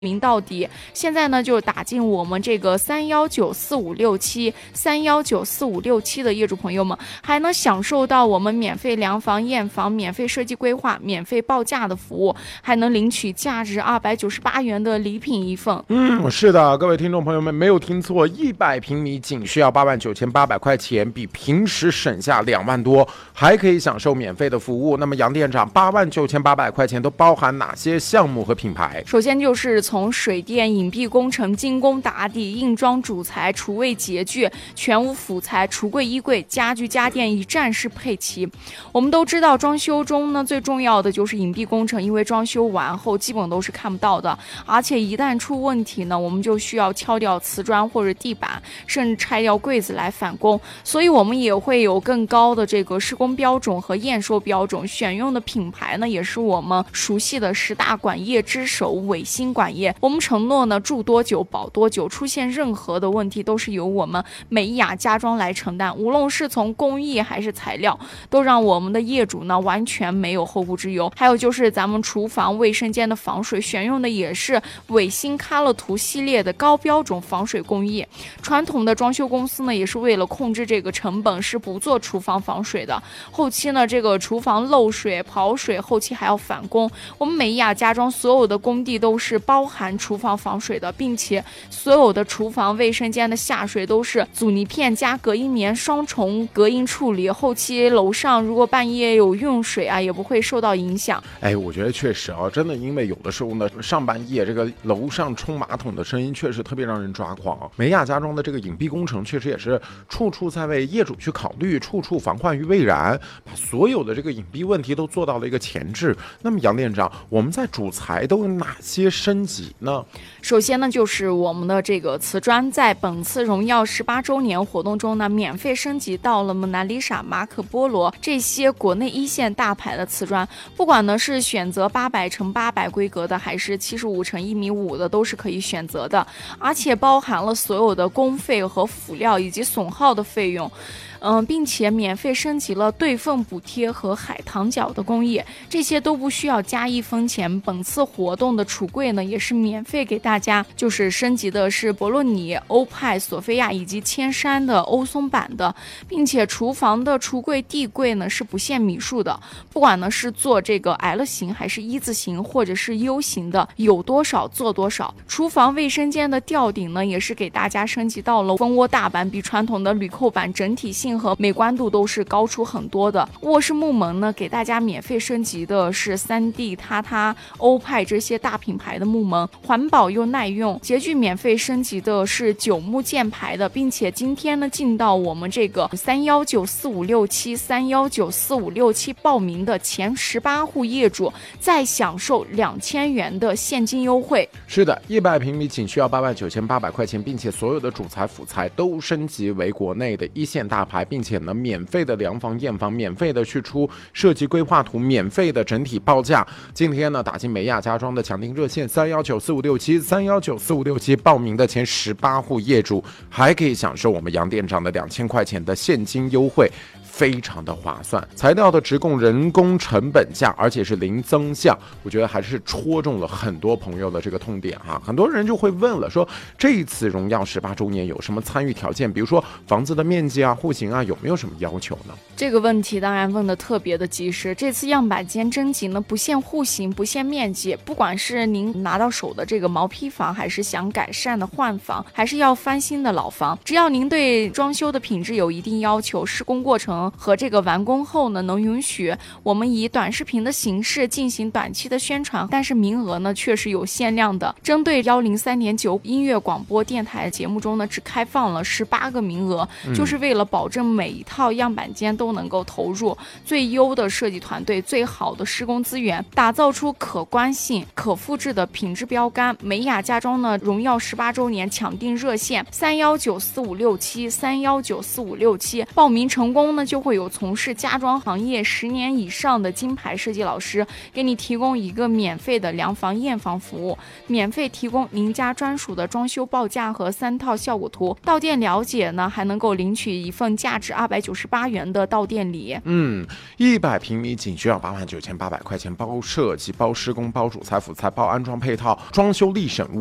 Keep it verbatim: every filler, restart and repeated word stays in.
名到底。现在呢，就打进我们这个三幺九四五六七三幺九四五六七的业主朋友们，还能享受到我们免费量房验房、免费设计规划、免费报价的服务，还能领取价值二百九十八元的礼品一份。 嗯，是的，各位听众朋友们没有听错，一百平米仅需要八万九千八百块钱，比平时省下两万多，还可以享受免费的服务。那么杨店长，八万九千八百块钱都包含哪些项目和品牌？ 首先就是从水电、隐蔽工程、精工打底、硬装主材、厨卫洁具、全屋辅材、橱柜衣柜、家具家电一站式配齐。我们都知道装修中呢，最重要的就是隐蔽工程，因为装修完后基本都是看不到的，而且一旦出问题呢，我们就需要敲掉瓷砖或者地板，甚至拆掉柜子来返工，所以我们也会有更高的这个施工标准和验收标准，选用的品牌呢也是我们熟悉的十大管业之首伟星管业。我们承诺呢，住多久保多久，出现任何的问题都是由我们美雅家装来承担，无论是从工艺还是材料，都让我们的业主呢完全没有后顾之忧。还有就是咱们厨房卫生间的防水，选用的也是伟星卡乐图系列的高标准防水工艺。传统的装修公司呢，也是为了控制这个成本，是不做厨房防水的。后期呢，这个厨房漏水、跑水，后期还要返工。我们美雅家装所有的工地都是包含厨房防水的，并且所有的厨房卫生间的下水都是阻尼片加隔音棉双重隔音处理，后期楼上如果半夜有用水啊，也不会受到影响。 哎，我觉得确实啊，真的，因为有的时候呢，上半夜这个楼上冲马桶的声音确实特别让人抓狂。美雅家装的这个隐蔽工程确实也是处处在为业主去考虑，处处防患于未然，把所有的这个隐蔽问题都做到了一个前置。那么杨店长，我们在主材都有哪些升级呢？ 首先呢，就是我们的这个瓷砖，在本次荣耀十八周年活动中呢，免费升级到了蒙娜丽莎、马可波罗这些国内一线大牌的瓷砖，不管呢是选择八百乘八百规格的，还是七十五乘一米五的，都是可以选择的，而且包含了所有的工费和辅料以及损耗的费用。嗯，并且免费升级了对缝补贴和海棠角的工艺，这些都不需要加一分钱。本次活动的橱柜呢，也是免费给大家，就是升级的是博洛尼、欧派、索菲亚以及千山的欧松版的，并且厨房的橱柜、地柜呢是不限米数的，不管呢是做这个 L 型还是一字形或者是 U 型的，有多少做多少。厨房卫生间的吊顶呢，也是给大家升级到了蜂窝大版，比传统的铝扣版整体性和美观度都是高出很多的。卧室木门呢，给大家免费升级的是 三 D、塔塔、欧派这些大品牌的木门，环保又耐用。洁具免费升级的是九木建牌的，并且今天呢进到我们这个三幺九四五六七三幺九四五六七报名的前十八户业主，再享受两千元的现金优惠。 是的，一百平米仅需要八万九千八百块钱，并且所有的主材辅材都升级为国内的一线大牌，并且呢免费的量房验房，免费的去出设计规划图，免费的整体报价。今天呢打进美雅家装的强定热线三幺九四五六七三幺九四五六七报名的前十八户业主，还可以享受我们杨店长的两千块钱的现金优惠，非常的划算。材料的直供人工成本价，而且是零增项，我觉得还是戳中了很多朋友的这个痛点哈。很多人就会问了，说这一次荣耀十八周年有什么参与条件？比如说房子的面积啊、户型啊，有没有什么要求呢？ 这个问题当然问得特别的及时。这次样板间征集呢，不限户型，不限面积，不管是您拿到手的这个毛坯房，还是想改善的换房，还是要翻新的老房，只要您对装修的品质有一定要求，施工过程和这个完工后呢，能允许我们以短视频的形式进行短期的宣传，但是名额呢确实有限量的。针对幺零三点九音乐广播电台节目中呢，只开放了十八个名额，嗯、就是为了保证每一套样板间都能够投入最优的设计团队、最好的施工资源，打造出可观性、可复制的品质标杆。美雅家装呢，荣耀十八周年抢订热线三幺九四五六七三幺九四五六七，报名成功呢，就会有从事家装行业十年以上的金牌设计老师给你提供一个免费的量房验房服务，免费提供您家专属的装修报价和三套效果图。到店了解呢，还能够领取一份价值二百九十八元的到店礼。 嗯，一百平米仅需要八万九千八百块钱，包设计、包施工、包主材、辅材、包安装配套。 号装修历审